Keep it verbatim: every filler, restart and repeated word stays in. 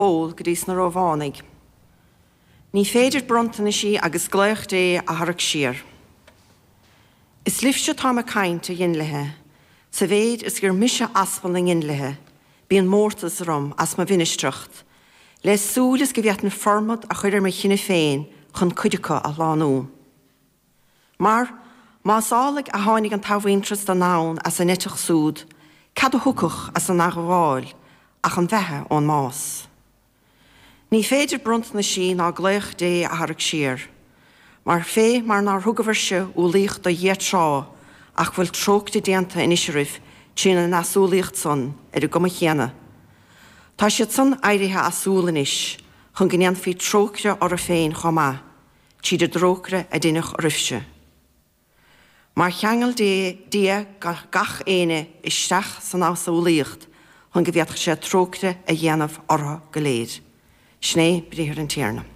ól go dtí na rómhánaigh. Ní féidir brontainna sí agus gléoch dé a tharach siar. Is lifse tá a cainte dhéonlathe, sa bhéad is gur mise aspal na dhéonlathe, bíon mórtas rom as ma bhinistrucht, les súlas go bheat na formad a chuidir me chinna féin chun cuideacha a lánú. Mar, más álaigh a tháinig an tabhaintras don nán as a neteach súd, cad a thucach as an nachmháil ach an bheitthe ón más. Ní féidir brunt na sí ná gléoch dé a tharach siar, mar fé mar ná thugahar se ó líocht do dhéit rá ach bhfuil tróchta déanta in isirih trína nasúlaíocht son ar a goma chéana. Tá siad son éirithe asúlan is, chun gnéan fí tróchta ar a féin chomá, tíad a dróchra a duineach rifse. Mar cheangal dé dia gach éine isteach san asúlaíocht chun go bhíocht sé tróchta a dhéanamh ortha go léir. Sné bríthir an tíarna.